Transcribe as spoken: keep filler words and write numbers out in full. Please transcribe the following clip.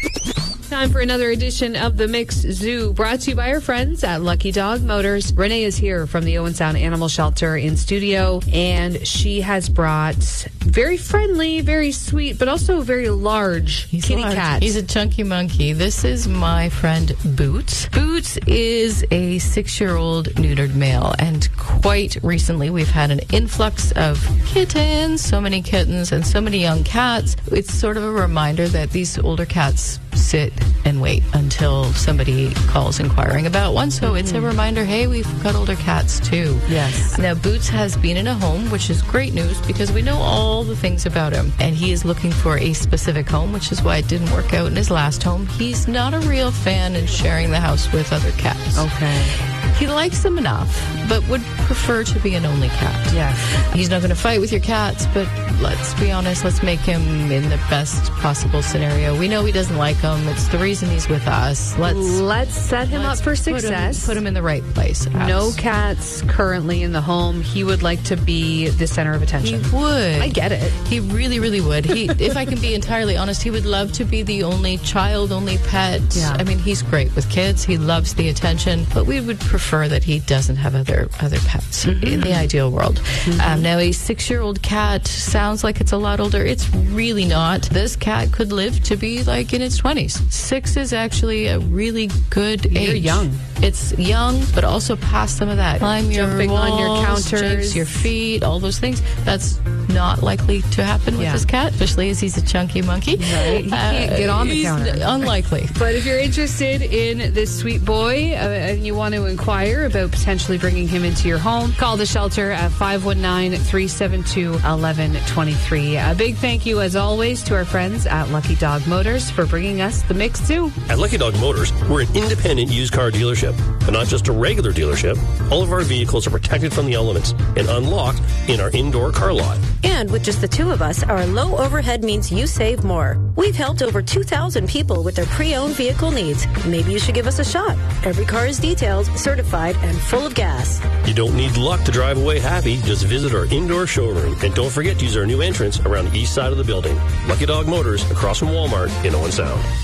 Time for another edition of the Mix Zoo, brought to you by our friends at Lucky Dog Motors. Renee is here from the Owen Sound Animal Shelter in studio, and she has brought very friendly, very sweet, but also very large He's kitty large. cat. He's a chunky monkey. This is my friend Boots. Boots is a six-year-old neutered male, and quite recently we've had an influx of kittens, so many kittens and so many young cats. It's sort of a reminder that these older cats sit and wait until somebody calls inquiring about one. So mm-hmm. it's a reminder, hey, we've got older cats too. Yes. Now, Boots has been in a home, which is great news because we know all the things about him. And he is looking for a specific home, which is why it didn't work out in his last home. He's not a real fan in sharing the house with other cats. Okay. He likes them enough, but would prefer to be an only cat. Yes. He's not going to fight with your cats, but let's be honest, let's make him in the best possible scenario. We know he doesn't like them. It's the reason he's with us. Let's Let's set him let's up for put success. Him, put him in the right place. No cats currently in the home. He would like to be the center of attention. He would. I get it. He really, really would. He, if I can be entirely honest, he would love to be the only child, only pet. Yeah. I mean, he's great with kids. He loves the attention, but we would prefer that he doesn't have other other pets mm-hmm. in the ideal world. Mm-hmm. Um, now, a six-year-old cat sounds like it's a lot older. It's really not. This cat could live to be like in its twenties. Six is actually a really good age. You're young. It's young, but also past some of that. Climb your Jumping walls, on your counters, jinx your feet, all those things. That's not likely to happen with yeah. this cat, especially as he's a chunky monkey. Right. He can't uh, get on the counter. Unlikely. But if you're interested in this sweet boy uh, and you want to inquire about potentially bringing him into your home, call the shelter at five one nine, three seven two, one one two three. A big thank you, as always, to our friends at Lucky Dog Motors for bringing us the Mix Zoo. At Lucky Dog Motors, we're an independent used car dealership, but not just a regular dealership. All of our vehicles are protected from the elements and unlocked in our indoor car lot. And with just the two of us, our low overhead means you save more. We've helped over two thousand people with their pre-owned vehicle needs. Maybe you should give us a shot. Every car is detailed, certified, and full of gas. You don't need luck to drive away happy. Just visit our indoor showroom. And don't forget to use our new entrance around the east side of the building. Lucky Dog Motors, across from Walmart in Owen Sound.